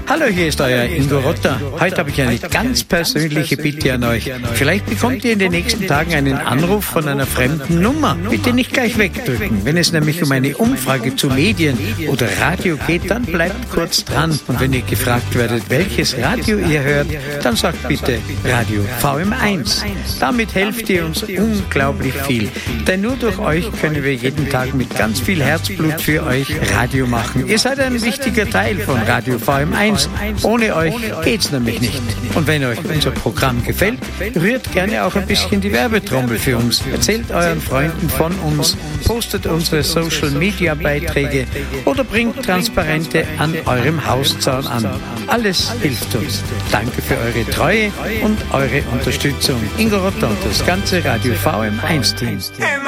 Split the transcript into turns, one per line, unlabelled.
Hallo, hier ist euer Ingo Rotter. Heute habe ich eine ganz persönliche Bitte an euch. Vielleicht bekommt ihr in den nächsten Tagen einen Anruf von einer fremden Nummer. Bitte nicht gleich wegdrücken. Wenn es nämlich um eine Umfrage zu Medien oder Radio geht, dann bleibt kurz dran. Und wenn ihr gefragt werdet, welches Radio ihr hört, dann sagt bitte Radio VM1. Damit helft ihr uns unglaublich viel. Denn nur durch euch können wir jeden Tag mit ganz viel Herzblut für euch Radio machen. Ihr seid ein wichtiger Teil von Radio VM1. Ohne euch geht's nämlich nicht. Und wenn euch unser Programm gefällt, rührt gerne auch ein bisschen die Werbetrommel für uns. Erzählt euren Freunden von uns, postet unsere Social-Media-Beiträge oder bringt Transparente an eurem Hauszaun an. Alles hilft uns. Danke für eure Treue und eure Unterstützung. Ingo Rotter und das ganze Radio VM1-Team.